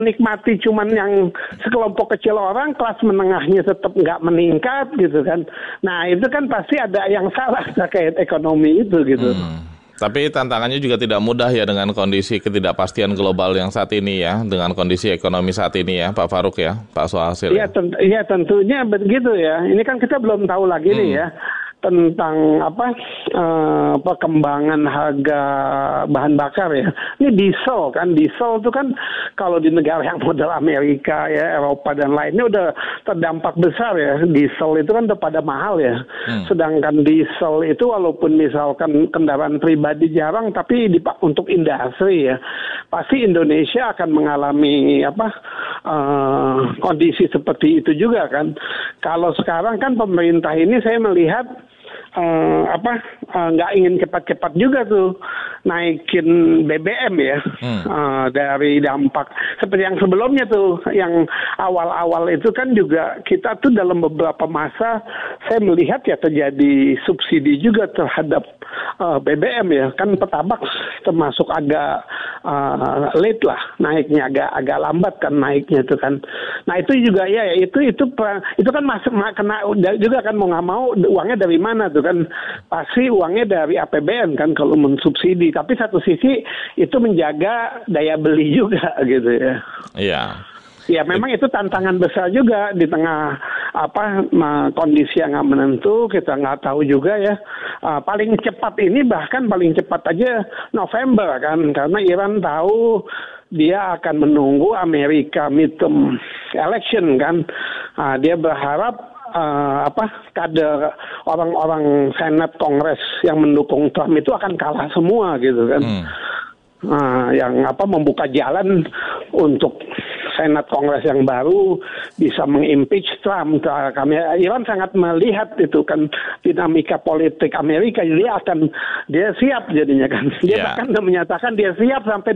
nikmati cuman yang sekelompok kecil orang, kelas menengahnya tetap nggak meningkat gitu kan. Nah itu kan pasti ada yang salah terkait ekonomi itu gitu. Tapi tantangannya juga tidak mudah ya dengan kondisi ketidakpastian global yang saat ini ya, dengan kondisi ekonomi saat ini ya, Pak Farouk ya, Pak Suhasil. Iya tentunya begitu ya. Ini kan kita belum tahu lagi nih ya tentang perkembangan harga bahan bakar ya. Ini diesel itu kan kalau di negara yang model Amerika ya, Eropa dan lainnya udah terdampak besar ya. Diesel itu kan udah pada mahal ya. Sedangkan diesel itu walaupun misalkan kendaraan pribadi jarang, tapi untuk industri ya, pasti Indonesia akan mengalami kondisi seperti itu juga kan. Kalau sekarang kan pemerintah ini saya melihat nggak ingin cepat-cepat juga tuh naikin BBM ya, dari dampak seperti yang sebelumnya tuh, yang awal-awal itu kan juga kita tuh dalam beberapa masa saya melihat ya terjadi subsidi juga terhadap BBM ya, kan Pertamax termasuk agak late lah naiknya, agak lambat kan naiknya itu kan. Nah itu juga ya itu kan masuk kena juga kan, mau nggak mau uangnya dari mana tuh kan, pasti uangnya dari APBN kan kalau mensubsidi, tapi satu sisi itu menjaga daya beli juga gitu ya. Iya. Ya memang itu tantangan besar juga di tengah kondisi yang nggak menentu, kita nggak tahu juga ya. Paling cepat aja November kan, karena Iran tahu dia akan menunggu Amerika midterm election kan. Dia berharap kader orang-orang Senat Kongres yang mendukung Trump itu akan kalah semua gitu kan. Yang membuka jalan untuk Senat Kongres yang baru bisa mengimpeach Trump. Iran sangat melihat itu kan dinamika politik Amerika, jadi dia siap jadinya kan. Dia bahkan sudah menyatakan dia siap sampai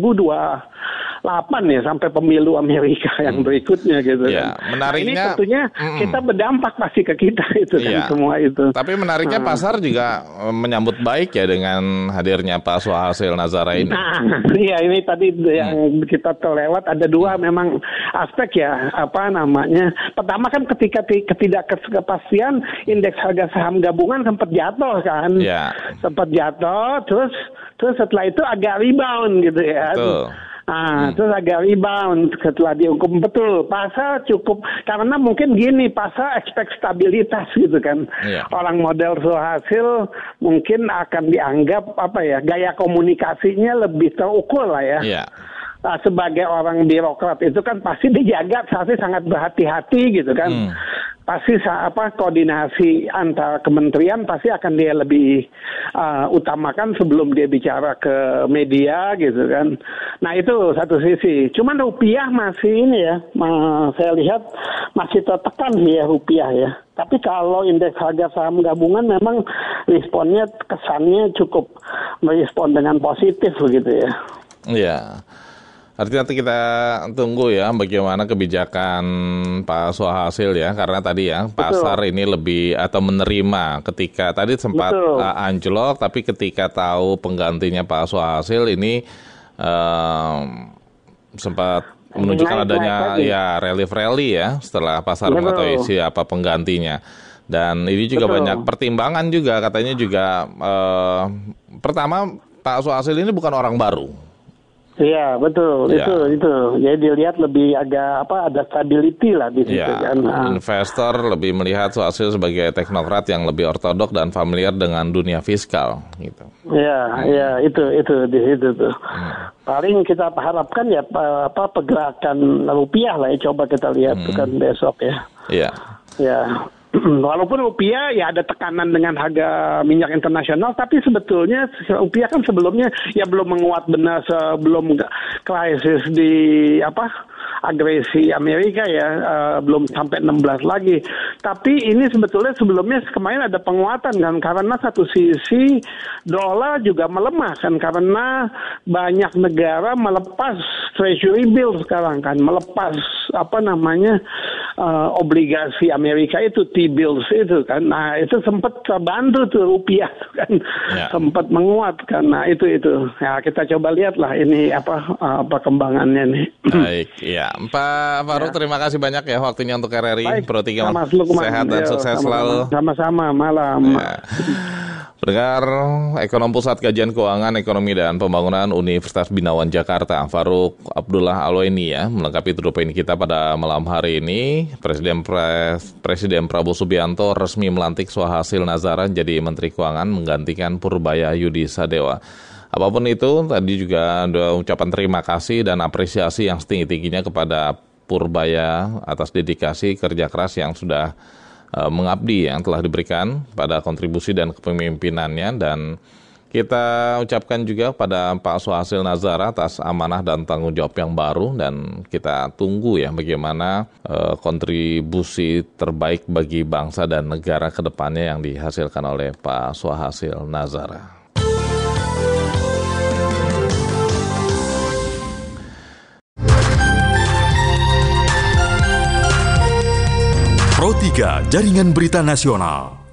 2028 ya, sampai pemilu Amerika yang berikutnya gitu kan. Menariknya, ini tentunya kita berdampak pasti ke kita itu kan semua itu. Tapi menariknya pasar juga menyambut baik ya dengan hadirnya Pak Suhasil Nazara ini. Nah, iya ini tadi yang kita terlewat ada dua memang aspek ya, pertama kan ketika ketidakpastian indeks harga saham gabungan sempat jatuh kan. Sempat jatuh, terus setelah itu agak rebound gitu ya. Betul. Terus agak rebound setelah dihukum. Betul, pasar cukup, karena mungkin gini, pasar expect stabilitas gitu kan. Orang model Suhasil mungkin akan dianggap gaya komunikasinya lebih terukur lah ya. Sebagai orang birokrat itu kan pasti dijaga, pasti sangat berhati-hati gitu kan. Pasti koordinasi antar kementerian pasti akan dia lebih utamakan sebelum dia bicara ke media gitu kan. Nah itu satu sisi. Cuman rupiah masih ini ya, saya lihat masih tertekan sih ya rupiah ya. Tapi kalau indeks harga saham gabungan memang responnya, kesannya cukup merespon dengan positif begitu ya. Iya. Artinya nanti kita tunggu ya bagaimana kebijakan Pak Suhasil ya, karena tadi ya pasar ini lebih atau menerima ketika tadi sempat anjlok, tapi ketika tahu penggantinya Pak Suhasil ini sempat menunjukkan adanya relief-rally ya setelah pasar mengetahui siapa penggantinya. Dan ini juga banyak pertimbangan juga, katanya juga pertama Pak Suhasil ini bukan orang baru. Iya betul, itu. Jadi dilihat lebih agak ada stability lah di situ kan. Investor lebih melihat Suhasil sebagai teknokrat yang lebih ortodok dan familiar dengan dunia fiskal gitu. Iya, itu di situ tuh. Paling kita harapkan ya pergerakan rupiah lah ya, coba kita lihat kan besok ya. Iya. Ya. Walaupun rupiah ya ada tekanan dengan harga minyak internasional, tapi sebetulnya rupiah kan sebelumnya ya belum menguat benar sebelum krisis di agresi Amerika ya, belum sampai 16 lagi. Tapi ini sebelumnya kemarin ada penguatan kan, karena satu sisi dolar juga melemah kan, karena banyak negara melepas treasury bill sekarang kan, melepas obligasi Amerika itu T-bills itu kan. Nah, itu sempat terbantu tuh rupiah kan. Sempat menguat kan. Nah, itu. Ya, kita coba lihatlah ini perkembangannya nih. Baik, ya. Pak Faruk, terima kasih banyak ya waktunya untuk RRI Pro 3. Sehat dan sukses selalu. Sama-sama, malam. Ya. Pendengar, Ekonom Pusat Kajian Keuangan, Ekonomi dan Pembangunan Universitas Binawan Jakarta, Faruk Abdullah Aloeni ya, melengkapi tutupan kita pada malam hari ini. Presiden Prabowo Subianto resmi melantik Suhasil Nazara jadi Menteri Keuangan menggantikan Purbaya Yudi Sadewa. Apapun itu, tadi juga ada ucapan terima kasih dan apresiasi yang setinggi-tingginya kepada Purbaya atas dedikasi kerja keras yang sudah mengabdi yang telah diberikan pada kontribusi dan kepemimpinannya, dan kita ucapkan juga pada Pak Suhasil Nazara atas amanah dan tanggung jawab yang baru, dan kita tunggu ya bagaimana kontribusi terbaik bagi bangsa dan negara ke depannya yang dihasilkan oleh Pak Suhasil Nazara. Pro 3 Jaringan Berita Nasional.